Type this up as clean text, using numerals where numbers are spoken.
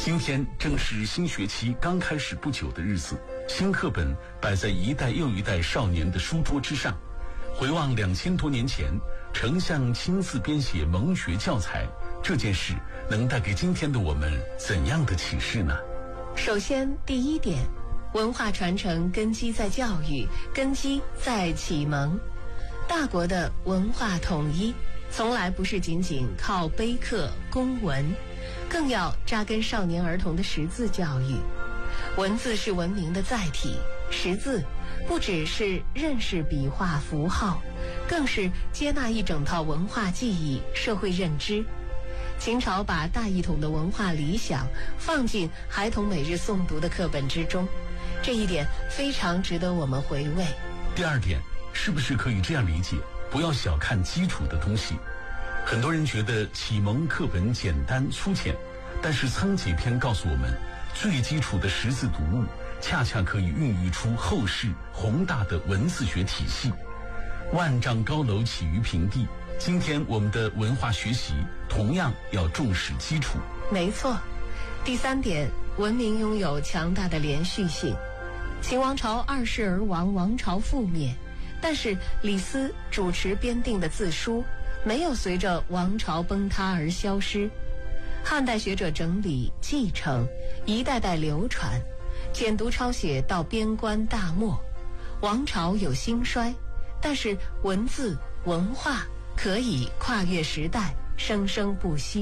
今天正是新学期刚开始不久的日子，新课本摆在一代又一代少年的书桌之上。回望2000多年前，丞相亲自编写蒙学教材，这件事能带给今天的我们怎样的启示呢？ 首先，第一点，文化传承根基在教育，根基在启蒙。大国的文化统一，从来不是仅仅靠碑刻公文，更要扎根少年儿童的识字教育。文字是文明的载体，识字不只是认识笔画符号，更是接纳一整套文化记忆、社会认知。秦朝把大一统的文化理想放进孩童每日诵读的课本之中，这一点非常值得我们回味。 第二点，是不是可以这样理解，不要小看基础的东西。很多人觉得启蒙课本简单粗浅，但是仓颉篇告诉我们，最基础的识字读物恰恰可以孕育出后世宏大的文字学体系。万丈高楼起于平地，今天我们的文化学习同样要重视基础。 没错。第三点，文明拥有强大的连续性。秦王朝2世而亡，王朝覆灭，但是李斯主持编定的字书没有随着王朝崩塌而消失。汉代学者整理继承，一代代流传，简读抄写到边关大没。王朝有兴衰，但是文字文化可以跨越时代，生生不息。